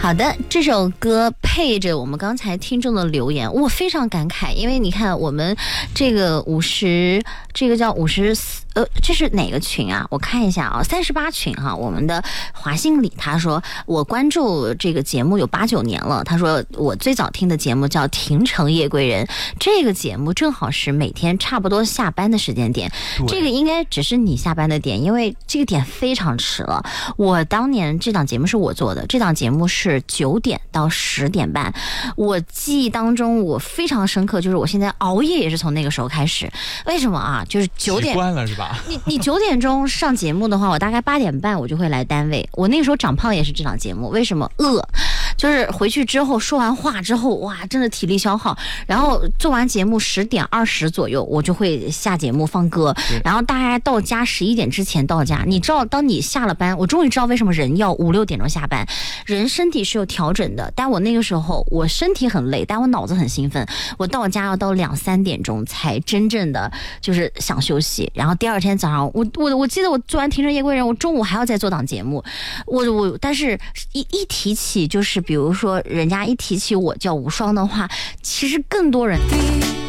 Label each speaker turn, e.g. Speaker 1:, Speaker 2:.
Speaker 1: 好的，这首歌配着我们刚才听众的留言，我非常感慨，因为你看我们这个这个叫54，这是哪个群啊？我看一下啊，38群哈。我们的华信里他说，我关注这个节目有8、9年了。他说我最早听的节目叫《廷城夜归人》，这个节目正好是每天差不多下班的时间点。这个应该只是你下班的点，因为这个点非常迟了。我当年这档节目是我做的，这档节目是9点到10点半。我记忆当中我非常深刻，就是我现在熬夜也是从那个时候开始。为什么啊？就是9点
Speaker 2: 习惯了是吧？
Speaker 1: 你9点钟上节目的话，我大概8点半我就会来单位。我那个时候长胖也是这档节目，为什么？就是回去之后说完话之后，哇，真的体力消耗。然后做完节目10点20左右，我就会下节目放歌，然后大概到家11点之前到家。你知道，当你下了班，我终于知道为什么人要5、6点钟下班。人身体是有调整的，但我那个时候我身体很累，但我脑子很兴奋。我到家要到2、3点钟才真正的就是想休息。然后第二天早上，我记得我做完《廷城夜归人》，我中午还要再做档节目。但是一提起就是比如说人家一提起我叫无双的话，其实更多人